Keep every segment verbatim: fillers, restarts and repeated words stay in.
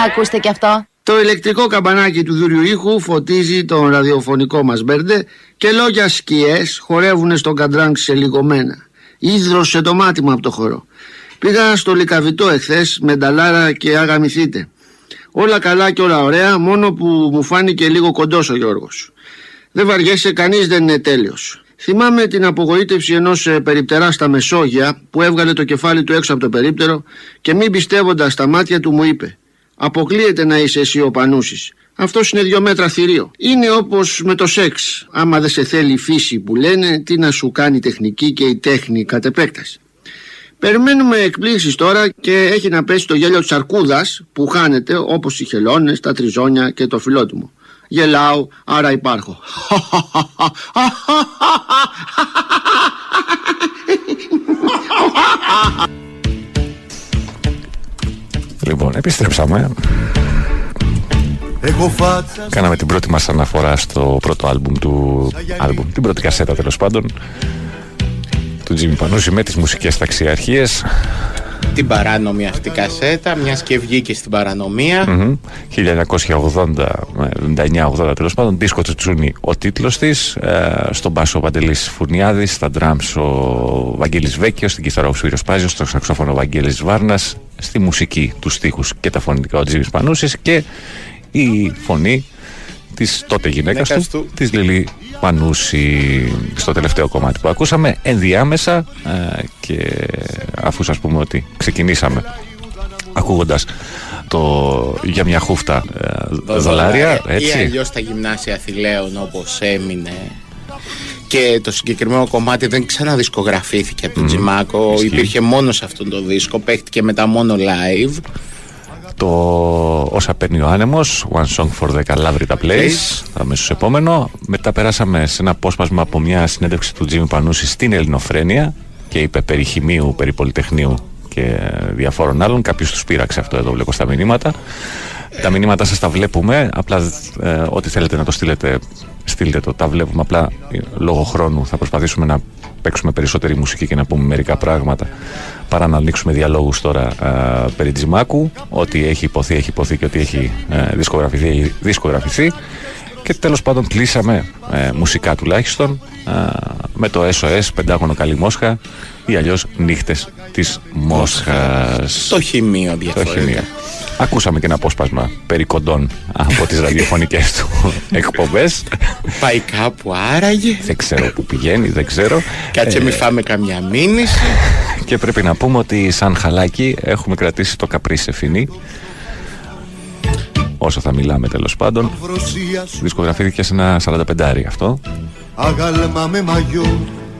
ακούστε κι αυτό. Το ηλεκτρικό καμπανάκι του δούριου ήχου φωτίζει τον ραδιοφωνικό μας μπέρντε και λόγια σκιές χορεύουν στον καντράν ξελιγωμένα. Ίδρωσε το μάτι μου από το χορό. Πήγα στο Λυκαβητό εχθές με νταλάρα και αγαμηθείτε. Όλα καλά και όλα ωραία, μόνο που μου φάνηκε λίγο κοντός ο Γιώργος. Δεν βαριέσαι, κανείς δεν είναι τέλειος. Θυμάμαι την απογοήτευση ενός ε, περιπτερά στα Μεσόγεια που έβγαλε το κεφάλι του έξω από το περίπτερο και μην πιστεύοντας τα μάτια του μου είπε: αποκλείεται να είσαι εσύ ο Πανούσης. Αυτός είναι δυο μέτρα θηρίο. Είναι όπως με το σεξ. Άμα δεν σε θέλει η φύση που λένε, τι να σου κάνει η τεχνική και η τέχνη κατ' επέκταση. Περιμένουμε εκπλήξεις τώρα και έχει να πέσει το γέλιο της αρκούδας που χάνεται όπως οι χελώνες, τα τριζόνια και το φιλότιμο. Γελάω, άρα υπάρχω. Λοιπόν, επιστρέψαμε. Κάναμε την πρώτη μας αναφορά στο πρώτο άλμπουμ του άλμπουμ, την πρώτη κασέτα τέλος πάντων του Τζίμι Πανούση με τις μουσικές ταξιαρχίες. Την παράνομη αυτή κασέτα, μιας και βγήκε στην παρανομία. Mm-hmm. χίλια εννιακόσια ογδόντα, εβδομήντα εννιά ογδόντα τέλος πάντων, δίσκο του Τσούνι ο τίτλος της. Ε, στον μπάσο ο Παντελής Φουρνιάδης, στα ντραμς ο Βαγγέλης Βέκιος, στην κιθάρα ο Σπύρος Πάζιος, στο σαξόφωνο ο Βαγγέλης Βάρνας, στη μουσική, τους στίχους και τα φωνητικά ο Τζίμις Πανούσης και η φωνή της τότε γυναίκας του, του, της Λιλή Πανούση, στο τελευταίο κομμάτι που ακούσαμε ενδιάμεσα. Ε, και αφού σας πούμε ότι ξεκινήσαμε ακούγοντας το για μια χούφτα ε, δολάρια, έτσι, ή αλλιώς τα γυμνάσια Αθηλαίων όπως έμεινε, και το συγκεκριμένο κομμάτι δεν ξαναδισκογραφήθηκε από τον mm, Τζιμάκο, ισχύει. Υπήρχε μόνο σε αυτόν τον δίσκο, παίχτηκε μετά μόνο live. Το Όσα παίρνει ο άνεμος, One Song for the Calabrita Place, αμέσως επόμενο. Μετά περάσαμε σε ένα απόσπασμα από μια συνέντευξη του Τζίμι Πανούση στην Ελληνοφρένεια και είπε περί χημείου, περί πολυτεχνείου και διαφόρων άλλων. Κάποιος τους πείραξε αυτό εδώ, βλέπω στα μηνύματα. Τα μηνύματα σας τα βλέπουμε, απλά ε, ό,τι θέλετε να το στείλετε, στείλτε το, τα βλέπουμε. Απλά λόγω χρόνου θα προσπαθήσουμε να παίξουμε περισσότερη μουσική και να πούμε μερικά πράγματα παρά να ανοίξουμε διαλόγους τώρα ε, περί Τζιμάκου. Ό,τι έχει υποθεί, έχει υποθεί, και ό,τι έχει ε, δισκογραφηθεί, έχει δισκογραφηθεί. Και τέλος πάντων κλείσαμε ε, μουσικά τουλάχιστον ε, με το ες ο ες Πεντάγωνο Καλή Μόσχα ή αλλιώς Νύχτες της Μόσχας. Το χημείο διαφορετικά. Ακούσαμε και ένα απόσπασμα περί κοντών από τις ραδιοφωνικές του εκπομπές. Πάει κάπου άραγε. Δεν ξέρω που πηγαίνει, δεν ξέρω. Κάτσε ε, μη φάμε καμιά μήνυση. Και πρέπει να πούμε ότι σαν χαλάκι έχουμε κρατήσει το Καπρί Φινί. Όσο θα μιλάμε τέλος πάντων. Δισκογραφήθηκε σε ένα σαράντα πεντάρι αυτό. Αγάλμα με μαγιό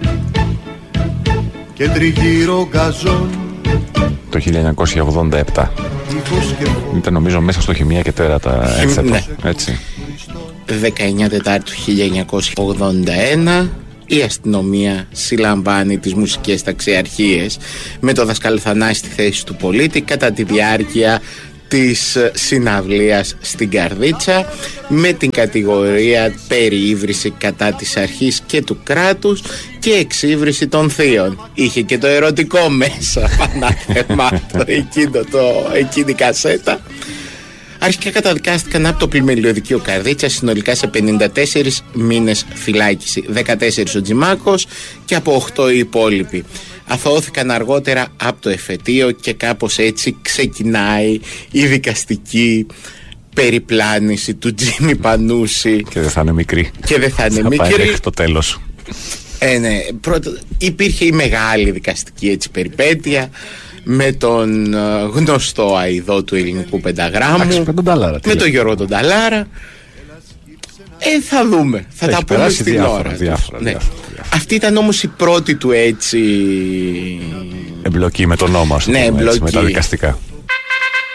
και τριγύρω γκαζόν. Το χίλια εννιακόσια ογδόντα επτά. Ήταν νομίζω μέσα στο Χημεία και Τέρατα έθετο, ναι. Έτσι. δεκαεννιά Τετάρτου χίλια εννιακόσια ογδόντα ένα. Η αστυνομία συλλαμβάνει τις μουσικές ταξιαρχίες με το δασκάλο Θανάση στη θέση του πολίτη κατά τη διάρκεια της συναυλίας στην Καρδίτσα, με την κατηγορία περιύβριση κατά της αρχής και του κράτους και εξύβριση των θείων. Είχε και το ερωτικό μέσα, πανάθεμα το, εκείνο, το, εκείνη η κασέτα. Αρχικά καταδικάστηκαν από το πλημμυριωδικείο Καρδίτσα συνολικά σε πενήντα τέσσερις μήνες φυλάκιση, δεκατέσσερις ο Τζιμάκος και από οκτώ οι υπόλοιποι. Αθωώθηκαν αργότερα από το εφετείο και κάπως έτσι ξεκινάει η δικαστική περιπλάνηση του Τζίμι Πανούση. Και δεν θα είναι μικρή. Και δεν θα είναι θα μικρή. Θα πάει μέχρι το τέλος. Ε, ναι, πρώτα, υπήρχε η μεγάλη δικαστική έτσι περιπέτεια με τον uh, γνωστό αηδό του ελληνικού πενταγράμμου. Άξι, με τον Νταλάρα, με τον Γιώργο τον Νταλάρα. Ε, θα δούμε. Θα Έχει τα πούμε στην διάφορα, ώρα. Διάφορα, ναι. διάφορα, διάφορα. Αυτή ήταν όμως η πρώτη του έτσι εμπλοκή με τον νόμο, ας πούμε, ναι, έτσι, με τα δικαστικά.